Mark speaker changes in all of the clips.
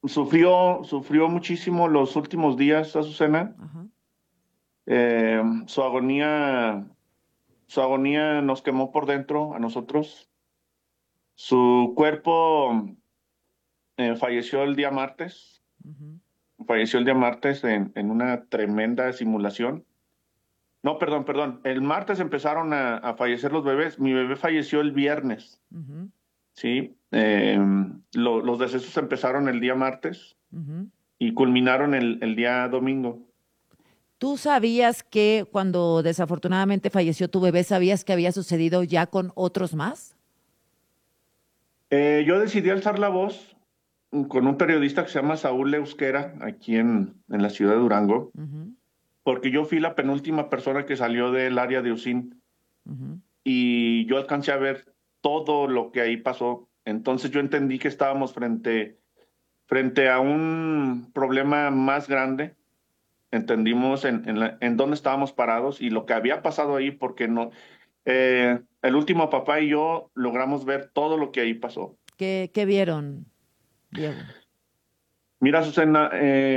Speaker 1: Sufrió muchísimo los últimos días, Azucena.
Speaker 2: Ajá.
Speaker 1: Eh, su agonía, su agonía nos quemó por dentro a nosotros. Su cuerpo falleció el día martes.
Speaker 2: Ujú.
Speaker 1: Falleció el día martes en una tremenda simulación. No, perdón, perdón. El martes empezaron a fallecer los bebés. Mi bebé falleció el viernes,
Speaker 2: Ujú.
Speaker 1: ¿sí? Los decesos empezaron el día martes
Speaker 2: Ujú.
Speaker 1: y culminaron el día domingo.
Speaker 2: ¿Tú sabías que cuando desafortunadamente falleció tu bebé, sabías que había sucedido ya con otros más?
Speaker 1: Yo decidí alzar la voz con un periodista que se llama Saúl Euskera, aquí en la ciudad de Durango,
Speaker 2: Ujú.
Speaker 1: porque yo fui la penúltima persona que salió del área de UCIN
Speaker 2: Ujú.
Speaker 1: y yo alcancé a ver todo lo que ahí pasó. Entonces yo entendí que estábamos frente a un problema más grande. Entendimos en dónde estábamos parados y lo que había pasado ahí, porque no, el último papá y yo logramos ver todo lo que ahí pasó.
Speaker 2: ¿Qué vieron, Diego?
Speaker 1: Mira, Susana,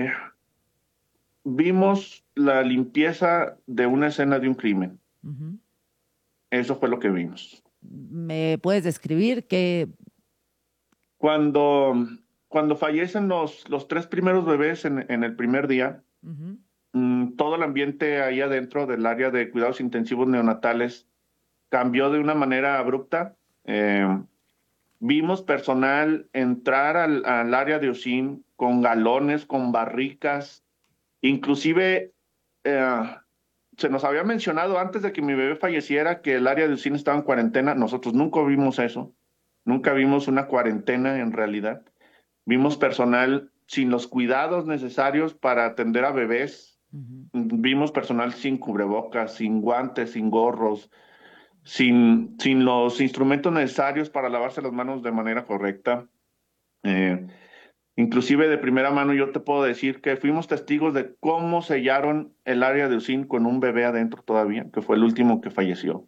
Speaker 1: vimos la limpieza de una escena de un crimen.
Speaker 2: Ujú.
Speaker 1: Eso fue lo que vimos.
Speaker 2: ¿Me puedes describir qué?
Speaker 1: Cuando, cuando fallecen los tres primeros bebés en el primer día,
Speaker 2: Ujú.
Speaker 1: todo el ambiente ahí adentro del área de cuidados intensivos neonatales cambió de una manera abrupta. Eh, Vimos personal entrar al área de UCIN con galones, con barricas, inclusive eh, se nos había mencionado antes de que mi bebé falleciera que el área de UCIN estaba en cuarentena. Nosotros nunca vimos eso, nunca vimos una cuarentena en realidad. Vimos personal sin los cuidados necesarios para atender a bebés.
Speaker 2: Ujú.
Speaker 1: Vimos personal sin cubrebocas, sin guantes, sin gorros, sin los instrumentos necesarios para lavarse las manos de manera correcta. Eh, Inclusive de primera mano yo te puedo decir que fuimos testigos de cómo sellaron el área de UCIN con un bebé adentro todavía, que fue el último que falleció.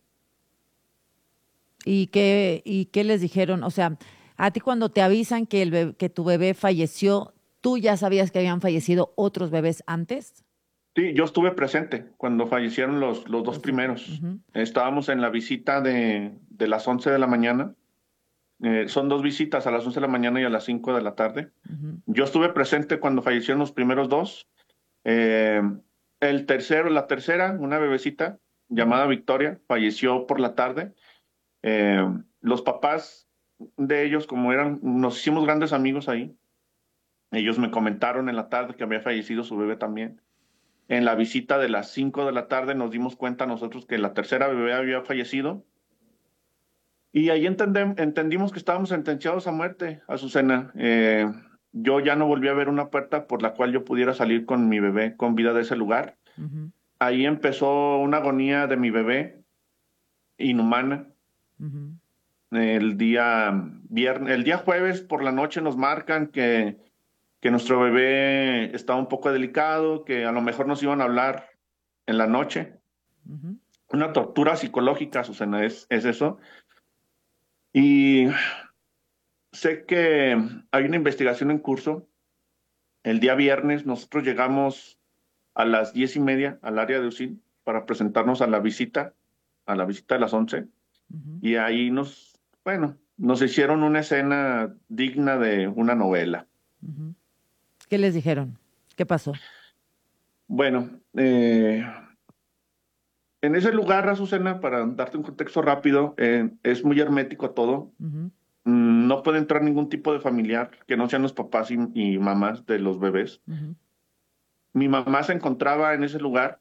Speaker 2: ¿Y qué les dijeron? O sea, a ti cuando te avisan que, que tu bebé falleció, ¿tú ya sabías que habían fallecido otros bebés antes?
Speaker 1: Sí, yo estuve presente cuando fallecieron los dos primeros.
Speaker 2: Ujú.
Speaker 1: Estábamos en la visita de las 11 de la mañana. Son dos visitas, a las 11 de la mañana y a las 5 de la tarde.
Speaker 2: Ujú.
Speaker 1: Yo estuve presente cuando fallecieron los primeros dos. Eh, el tercero, la tercera, una bebecita
Speaker 2: Ujú.
Speaker 1: llamada Victoria, falleció por la tarde. Eh, los papás de ellos, como eran, nos hicimos grandes amigos ahí. Ellos me comentaron en la tarde que había fallecido su bebé también. En la visita de las 5 de la tarde nos dimos cuenta nosotros que la tercera bebé había fallecido y ahí entendimos que estábamos sentenciados a muerte, Azucena. Yo ya no volví a ver una puerta por la cual yo pudiera salir con mi bebé con vida de ese lugar.
Speaker 2: Ujú.
Speaker 1: Ahí empezó una agonía de mi bebé inhumana.
Speaker 2: Ujú.
Speaker 1: El día viernes, el día jueves por la noche nos marcan que nuestro bebé estaba un poco delicado, que a lo mejor nos iban a hablar en la noche.
Speaker 2: Ujú.
Speaker 1: Una tortura psicológica, Susana, es eso. Y sé que hay una investigación en curso. El día viernes nosotros llegamos a las 10:30 al área de UCIN para presentarnos a la visita de las 11.
Speaker 2: Ujú.
Speaker 1: Y ahí bueno, nos hicieron una escena digna de una novela.
Speaker 2: Ujú. ¿Qué les dijeron? ¿Qué pasó?
Speaker 1: Bueno, en ese lugar, Azucena, para darte un contexto rápido, es muy hermético todo.
Speaker 2: Ujú.
Speaker 1: No puede entrar ningún tipo de familiar que no sean los papás y mamás de los bebés.
Speaker 2: Ujú.
Speaker 1: Mi mamá se encontraba en ese lugar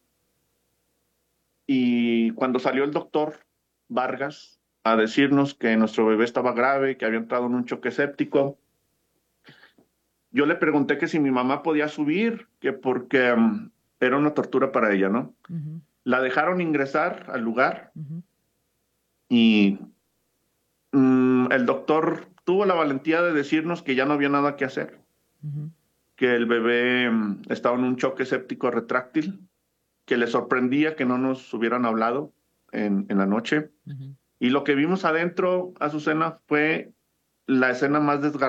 Speaker 1: y cuando salió el doctor Vargas a decirnos que nuestro bebé estaba grave, que había entrado en un choque séptico, yo le pregunté que si mi mamá podía subir, que porque era una tortura para ella, ¿no?
Speaker 2: Ujú.
Speaker 1: La dejaron ingresar al lugar
Speaker 2: Ujú.
Speaker 1: y el doctor tuvo la valentía de decirnos que ya no había nada que hacer,
Speaker 2: Ujú.
Speaker 1: que el bebé estaba en un choque séptico retráctil, que le sorprendía que no nos hubieran hablado en la noche.
Speaker 2: Ujú.
Speaker 1: Y lo que vimos adentro, Azucena, fue la escena más desgarradora